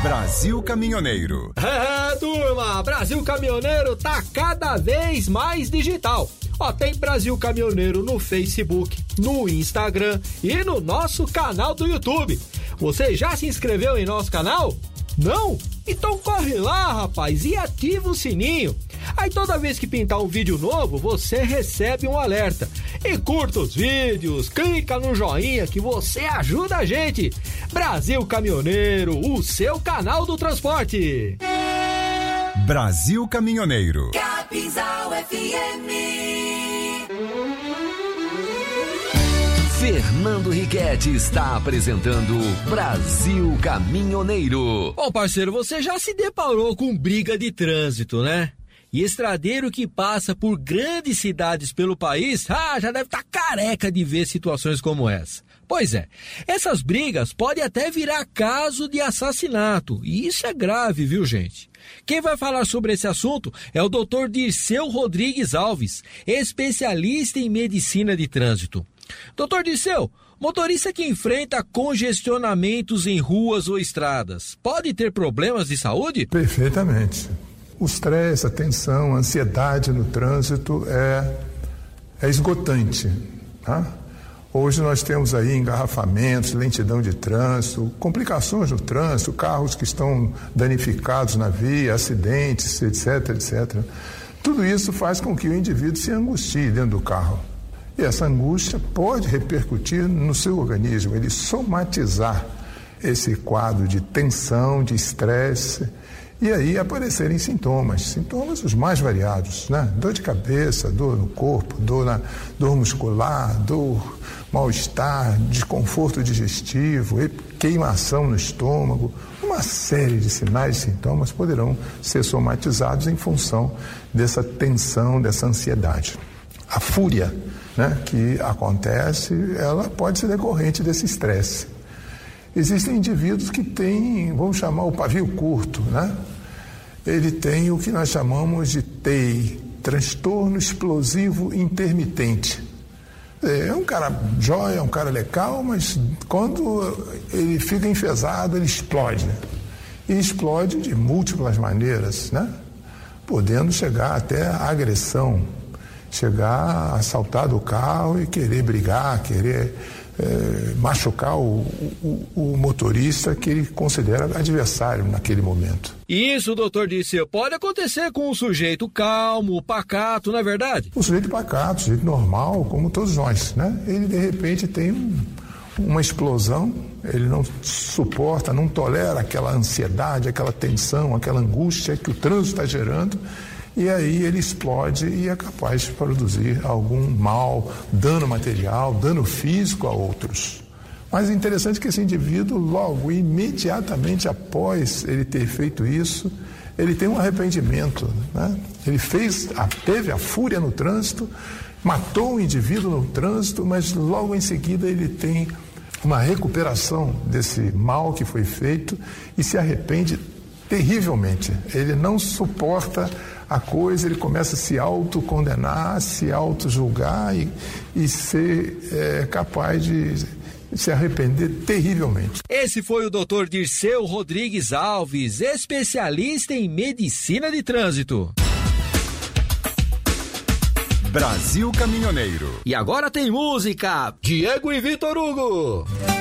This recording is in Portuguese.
Brasil Caminhoneiro. Turma, Brasil Caminhoneiro tá cada vez mais digital. Tem Brasil Caminhoneiro no Facebook, no Instagram e no nosso canal do YouTube. Você já se inscreveu em nosso canal? Não? Então corre lá, rapaz, e ativa o sininho. Aí toda vez que pintar um vídeo novo, você recebe um alerta. E curta os vídeos, clica no joinha que você ajuda a gente. Brasil Caminhoneiro, o seu canal do transporte. Brasil Caminhoneiro. Capinzal FM. Fernando Riquetti está apresentando Brasil Caminhoneiro. Bom, parceiro, você já se deparou com briga de trânsito, né? E estradeiro que passa por grandes cidades pelo país, já deve estar careca de ver situações como essa. Pois é, essas brigas podem até virar caso de assassinato, e isso é grave, viu, gente? Quem vai falar sobre esse assunto é o Dr. Dirceu Rodrigues Alves, especialista em medicina de trânsito. Doutor Dirceu, motorista que enfrenta congestionamentos em ruas ou estradas, pode ter problemas de saúde? Perfeitamente. O estresse, a tensão, a ansiedade no trânsito é esgotante, tá? Hoje nós temos aí engarrafamentos, lentidão de trânsito, complicações no trânsito, carros que estão danificados na via, acidentes, etc, etc. Tudo isso faz com que o indivíduo se angustie dentro do carro. E essa angústia pode repercutir no seu organismo, ele somatizar esse quadro de tensão, de estresse, e aí aparecerem sintomas os mais variados, né? Dor de cabeça, dor no corpo, dor muscular, dor, mal-estar, desconforto digestivo, queimação no estômago. Uma série de sinais e sintomas poderão ser somatizados em função dessa tensão, dessa ansiedade. A fúria, né, que acontece, ela pode ser decorrente desse estresse. Existem indivíduos que têm, vamos chamar o pavio curto, né? Ele tem o que nós chamamos de TEI, transtorno explosivo intermitente. É um cara jóia, é um cara legal, mas quando ele fica enfesado, ele explode. E explode de múltiplas maneiras, né? Podendo chegar até a agressão, chegar a assaltar do carro e querer brigar, querer machucar o motorista que ele considera adversário naquele momento. Isso, doutor Dirceu, pode acontecer com um sujeito calmo, pacato, não é verdade? Um sujeito pacato, um sujeito normal, como todos nós, né? Ele de repente tem uma explosão, ele não suporta, não tolera aquela ansiedade, aquela tensão, aquela angústia que o trânsito está gerando. E aí ele explode e é capaz de produzir algum mal, dano material, dano físico a outros. Mas é interessante que esse indivíduo, logo, imediatamente após ele ter feito isso, ele tem um arrependimento, né? Ele teve a fúria no trânsito, matou o indivíduo no trânsito, mas logo em seguida ele tem uma recuperação desse mal que foi feito e se arrepende terrivelmente. Ele não suporta a coisa, ele começa a se autocondenar, se autojulgar e ser capaz de se arrepender terrivelmente. Esse foi o Dr. Dirceu Rodrigues Alves, especialista em medicina de trânsito. Brasil Caminhoneiro. E agora tem música, Diego e Vitor Hugo.